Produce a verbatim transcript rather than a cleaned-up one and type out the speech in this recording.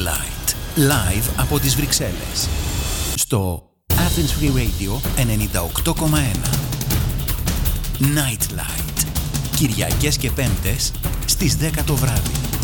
Nightlight, live από τις Βρυξέλλες, στο Athens Free Radio ενενήντα οκτώ κόμμα ένα. Nightlight, Κυριακές και Πέμπτες στις δέκα το βράδυ.